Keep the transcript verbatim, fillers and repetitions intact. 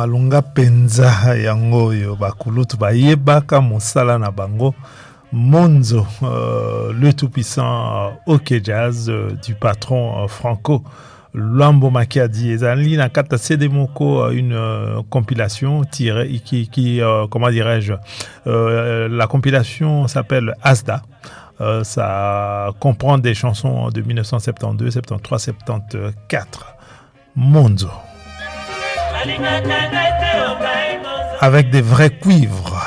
malunga penza yango yo bakulutu bayebaka mosala na bango. Monzo, euh, le tout-puissant euh, OK Jazz euh, du patron euh, Franco Luambo Makiadi ezali na kata C D Moko euh, une euh, compilation tirée qui, qui euh, comment dirais-je euh, la compilation s'appelle Asda. Euh, ça comprend des chansons de dix-neuf cent soixante-douze, soixante-treize, soixante-quatorze. Monzo avec des vrais cuivres.